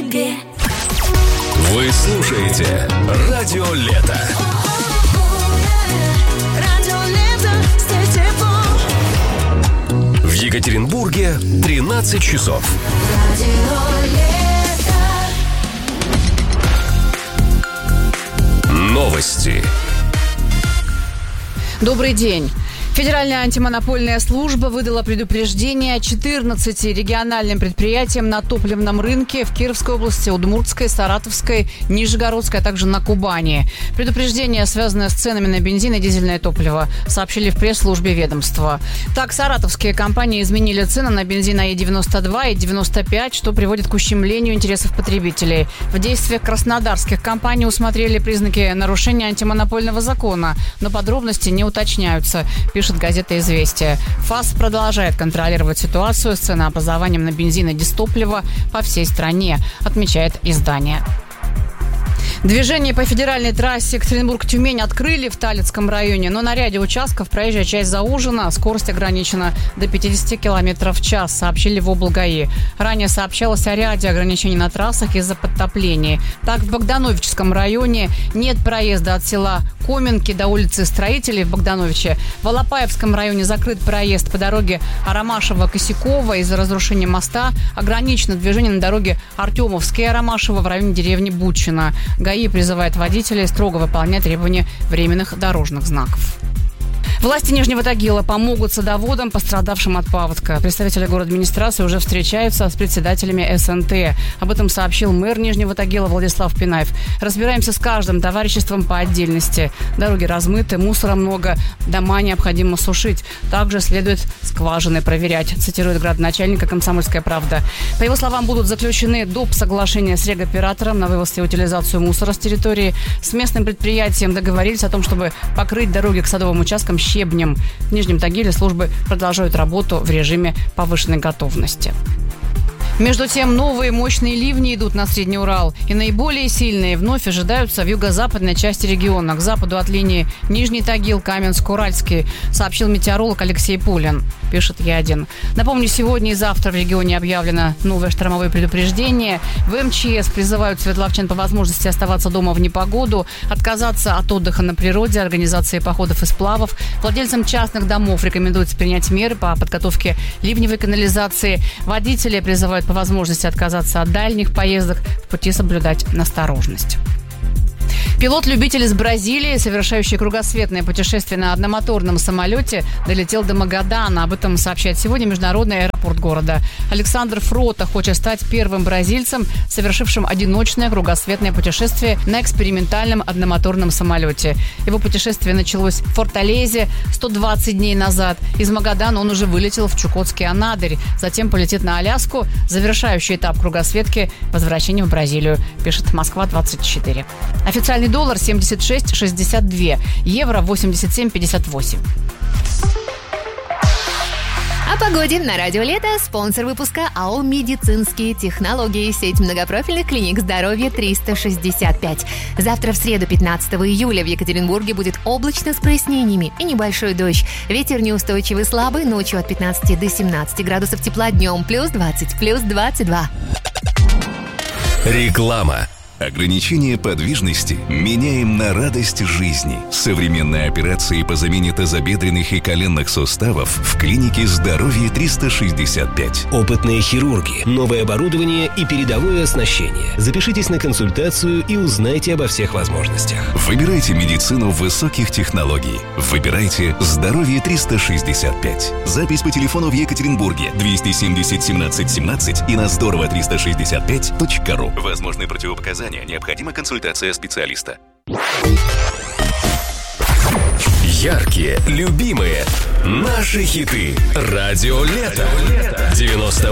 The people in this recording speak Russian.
Петербурге. Вы слушаете Радио Лето. Радио Лето с теплом. В Екатеринбурге 13 часов. Радио Лето. Новости. Добрый день. Федеральная антимонопольная служба выдала предупреждение 14 региональным предприятиям на топливном рынке в Кировской области, Удмуртской, Саратовской, Нижегородской, а также на Кубани. Предупреждение связано с ценами на бензин и дизельное топливо, сообщили в пресс-службе ведомства. Так, саратовские компании изменили цены на бензин Е92 и 95, что приводит к ущемлению интересов потребителей. В действиях краснодарских компаний усмотрели признаки нарушения антимонопольного закона, но подробности не уточняются, пишет газета «Известия». ФАС продолжает контролировать ситуацию с ценообразованием на бензин и дизтопливо по всей стране, отмечает издание. Движение по федеральной трассе Екатеринбург-Тюмень открыли в Талицком районе, но на ряде участков проезжая часть заужена, скорость ограничена до 50 км в час, сообщили в облгаи. Ранее сообщалось о ряде ограничений на трассах из-за подтоплений. Так, в Богдановичском районе нет проезда от села Коминки до улицы Строителей в Богдановиче. В Алапаевском районе закрыт проезд по дороге Арамашево-Косякова из-за разрушения моста. Ограничено движение на дороге Артемовская-Арамашево в районе деревни Бутчино. ГАИ призывает водителей строго выполнять требования временных дорожных знаков. Власти Нижнего Тагила помогут садоводам, пострадавшим от паводка. Представители городадминистрации уже встречаются с председателями СНТ. Об этом сообщил мэр Нижнего Тагила Владислав Пинаев. Разбираемся с каждым товариществом по отдельности. Дороги размыты, мусора много, дома необходимо сушить. Также следует скважины проверять, цитирует градоначальника «Комсомольская правда». По его словам, будут заключены доп. Соглашения с регоператором на вывоз и утилизацию мусора с территории. С местным предприятием договорились о том, чтобы покрыть дороги к садовым участкам щебнем. В Нижнем Тагиле службы продолжают работу в режиме повышенной готовности. Между тем, новые мощные ливни идут на Средний Урал. И наиболее сильные вновь ожидаются в юго-западной части региона, к западу от линии Нижний Тагил, Каменск-Уральский, сообщил метеоролог Алексей Пулин, пишет Е1. Напомню, сегодня и завтра в регионе объявлено новое штормовое предупреждение. В МЧС призывают свердловчан по возможности оставаться дома в непогоду, отказаться от отдыха на природе, организации походов и сплавов. Владельцам частных домов рекомендуется принять меры по подготовке ливневой канализации. Водители призывают по возможности отказаться от дальних поездок, в пути соблюдать насторожность. Пилот-любитель из Бразилии, совершающий кругосветное путешествие на одномоторном самолете, долетел до Магадана. Об этом сообщает сегодня международный аэропорт города. Александр Фрота хочет стать первым бразильцем, совершившим одиночное кругосветное путешествие на экспериментальном одномоторном самолете. Его путешествие началось в Форталезе 120 дней назад. Из Магадана он уже вылетел в Чукотский Анадырь. Затем полетит на Аляску. Завершающий этап кругосветки – возвращение в Бразилию, пишет Москва-24. Официальный доллар 76,62, евро 87,58. О погоде на Радио Лето. Спонсор выпуска АО «Медицинские технологии». Сеть многопрофильных клиник здоровья 365. Завтра, в среду, 15 июля, в Екатеринбурге будет облачно с прояснениями и небольшой дождь. Ветер неустойчивый слабый, ночью от 15 до 17 градусов тепла, днем плюс 20, плюс 22. Реклама. Ограничение подвижности меняем на радость жизни. Современные операции по замене тазобедренных и коленных суставов в клинике «Здоровье 365». Опытные хирурги, новое оборудование и передовое оснащение. Запишитесь на консультацию и узнайте обо всех возможностях. Выбирайте медицину высоких технологий. Выбирайте «Здоровье 365». Запись по телефону в Екатеринбурге 270 17 17 и на здорово365.ру. Возможны противопоказания. Необходима консультация специалиста. Яркие, любимые, наши хиты. Радио Лето. 90